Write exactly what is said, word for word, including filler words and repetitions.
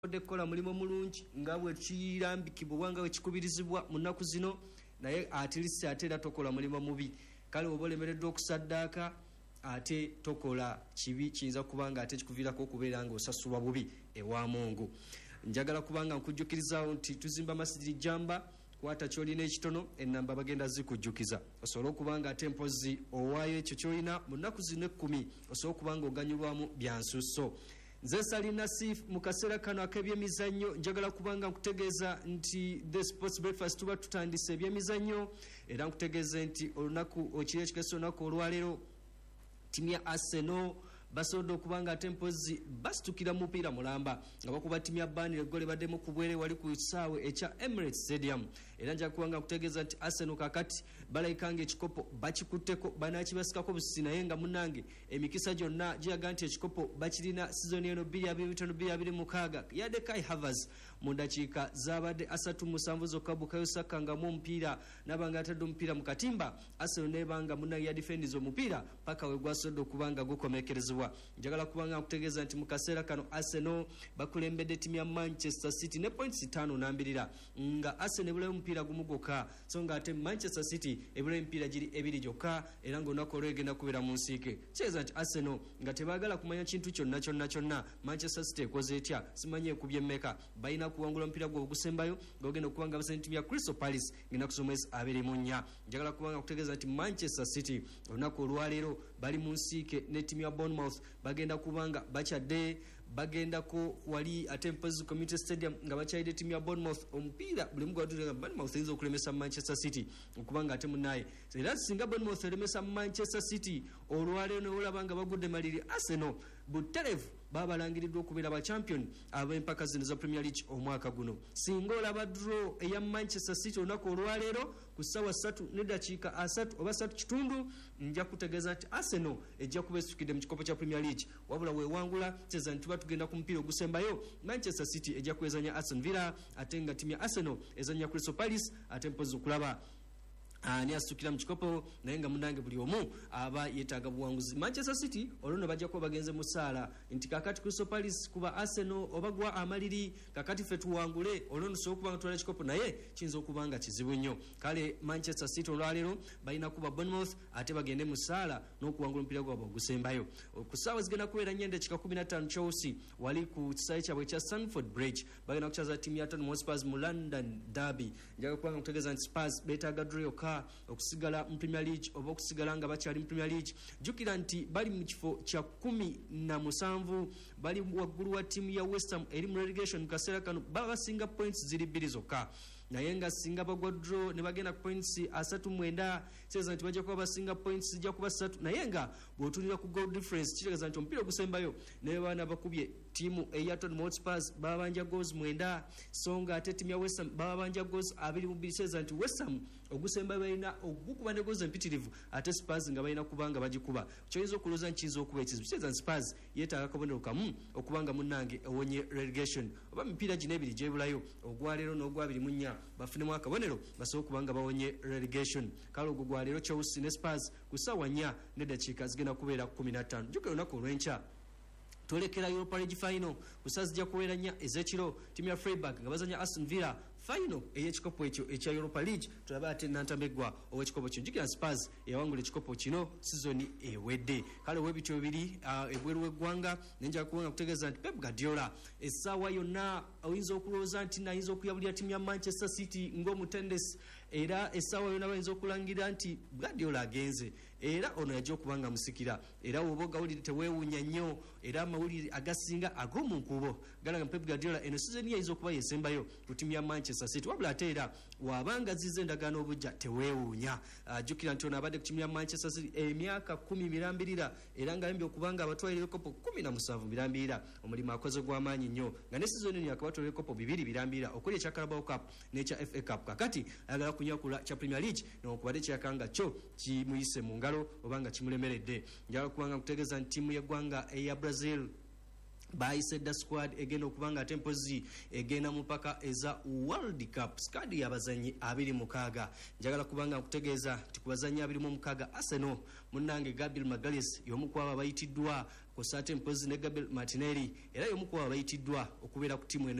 dekola mulimo mulungi nga bwe kirambikibwa nga bwe kikubirizibwa mu nnaku zino naye atilisi atera tokola mulimo mubi kale obolemereddwa okusaddaaka ate tokola kibi kiyinza kubanga ate kikuviirako okubeera nga osasulwa bubi ewa Mungu. Njagala kubanga nkujjukirizawo nti tuzimba masjidi Jamba kwata kyolina ekitono ennamba bagenda zikujjukiza osobola okubanga ate mpozi owaayo ekyo kyolina mu nnaku zino ekkumi osobola okubanga oganyulwamu byansusso. Nze Sali Nasif mu kaseera kano ak'ebyemizannyo njagala kubanga nkutegeeza nti the sports breakfast tuba tutandise ebyemizannyo era nkutegeeze nti olunaku okiri ekikeso olunaku olwaleero ttiimu ya Arsenal basobola okubanga ate mpozi basitukira mupiira mulamba nga bakuba ttiimu ya Burnley eggole baddemu ku bwere wali ku kisaawe ekya Emirates Stadium era nja kubanga nkutegeeza nti Arsenal kakati balayikanga ekikopo bakikutteko banaakibasikako busisi naye nga munnange emikisa gyonna giraga nti ekikopo bakirina sizoni eno bbiri abiri bitono bbiri abiri mukaaga yadde Kai Havertz mu ndakiika zaabadde asatu musanvu zokka Bukayo Saka nga mu omupiira nabanga atadde omupiira mu katimba Arsenal nebanga munnange yadifendiza omupiira paka we gwasobodde okubanga gukomekerezebwa. Njagala kubanga nkutegeeza nti mu kaseera kano Arsenal bakulembedde ttiimu ya Manchester City ne points ttaano nambirira nga Arsenal ebulayo omupiira gumu gwokka so nga ate Manchester City ebulayo emipiira giri ebiri gyokka era ng'olunaku olwo egenda kubeera mu nsiike. Kitegeeza nti Arsenal nga tebaagala kumanya kintu kyonna kyonna kyonna Manchester City ekoze etya simanyi ekubye emmeka balina kuwangula omupiira gwe ogusembayo ng'ogenda okuba nga basanye ttiimu ya Crystal Palace ngenda kusomesa abiri mu nnya. Njagala kubanga nkutegeeza nti Manchester City olunaku olwaleero bali mu nsiike ne ttiimu ya Bournemouth bagenda kubanga bakyadde bagenda ko wali ate mpozi Community Stadium nga bakyayide ttiimu ya Bournemouth omupiira buli mugu atulira Bournemouth eyinza okulemesa Manchester City okubanga ate munaye era singa Bournemouth elemesa Manchester City olwaleero neolaba nga bagudde maliri Arsenal buterevu babalangiriddwa okubeera ba champion ab'empaka zino za Premier League omwaka guno. Singa olaba draw eya Manchester City olunaku olwaleero ku ssaawa ssatu n'eddakiika asatu oba ssatu kitundu nja kutegeeza nti Arsenal ejja kuba esukidde mu kikopo kya Premier League wabula weewangula teeza nti tuba tugenda ku mupiira ogusembayo Manchester City ejja kwezanya Aston Villa ate nga ttiimu ya Arsenal ezanya Crystal Palace ate mpozi okulaba ani asukira mu kikopo naye nga munange buli omu aba yeetaaga buwanguzi. Manchester City olwono bajja kuba bagenze mu ssaala nti kakati Crystal Palace kuba Arsenal obagwa amaliri kakati ffe tuwangule olwono sobola okuba nga tutwala ekikopo naye kiyinza okuba nga kizibu nnyo. Kale Manchester City olwaleero balina kuba Bournemouth ate bagende mu ssaala n'okuwangula omupiira gwabwe ogusembayo. Ku ssaawa zigenda kubeera nnyo endakika kumi na ttaano Chelsea wali ku kisaawe kyabwe ekya Stamford Bridge bagenda kukyaza ttiimu ya Tottenham Hotspur mu London Derby. Njaga kubanga nkutegeeza nti Spurs beetaaga draw yokka okusigala mu Premier League oba okusigala nga bakyali mu Premier League. Jukira nti bali mu kifo kya kumi na musanvu bali waggulu wa ttiimu ya West Ham eri mu relegation mu kaseera kano baba basinga points ziri bbiri zokka naye nga singa bagwa draw ne bagenda ku points asatu mwenda kitegeeza nti bajja kuba basinga points zijja kuba ssatu naye nga bw'otunira ku goal difference kitegeeza nti omupiira ogusembayo naye baana bakubye ttiimu eya Tottenham Hotspur baba banja goals mwenda so nga ate ttiimu ya West Ham baba banja goals abiri mu bbiri kitegeeza nti West Ham ogusembayo balina ogukuba ne goals empitirivu ate Spurs nga balina kubanga bagikuba kyoyinza okulooza nkiyinza okuba ekizibu kitegeeza nti Spurs yeetaaga kabonero kamu okubanga munnange ewonye relegation oba mipiira gino ebiri gyebulayo ogwaleero n'ogwabiri mu nnya bafunemu akabonero basobola okubanga bawonye relegation. Kale ogwo gwaleero Chelsea ne Spurs ku ssaawa nnya n'eddakiika zigenda kubeera kumi na ttaano. Jjukira olunaku olw'enkya twolekera Europa League final ku ssaawa zijja kubeera nnya ez'ekiro ttiimu ya Freiburg nga bazanya Aston Villa final ey'ekikopo ekyo ekya Europa League tulabe ate nantamegwa ow'ekikopo kino. Jjukira Spurs yawangula ekikopo kino sizoni ewedde. Kale ow'ebityo bibiri uh, ebweru w'eggwanga nenjala kubanga kutegeeza nti Pep Guardiola essaawa yonna oyinza okulowooza nti nayinza okuyabulira ttiimu ya Manchester City ng'omutendesi era essaawa yonna bayinza okulangira nti Guardiola agenze era ono yajja okubanga musikira era woba ogawulire teweewuunya nnyo era amawulire agasinga ag'omunkubo galaga Pep Guardiola eno sizoni yayinza okuba yesembayo ku ttiimu ya Manchester City wabula ate era wabanga zize endagaano obujja teweewuunya. Uh, jjukira nti ono abadde ku ttiimu ya Manchester City emyaka kumi mirambirira era nga yambye okubanga abatwalira ebikopo kumi na musanvu mirambirira omulimu akoze gw'amaanyi nnyo nga ne sizoni eno yakabatwalira ebikopo bibiri birambirira okuli ekya Carabao Cup n'ekya F A Cup kakati ayagala kunyakula kya Premier League n'okubadde kyakanga kyo kimuyise mu ngalo obanga kimulemeredde. Njagala kubanga kutegeeza nti ttiimu y'eggwanga eya Brazil bayise da squad egenda okubanga ate mpozi egenda mu paka eza World Cup squad y'abazanyi abiri mukaaga. Njagala kubanga nkutegeeza nti ku bazanyi abiri mu mukaaga Arsenal munnange Gabriel Magalhaes y'omu ku abo abayitiddwa kw'ossa ate mpozi ne Gabriel Martinelli era y'omu ku abo abayitiddwa okubeera ku ttiimu eno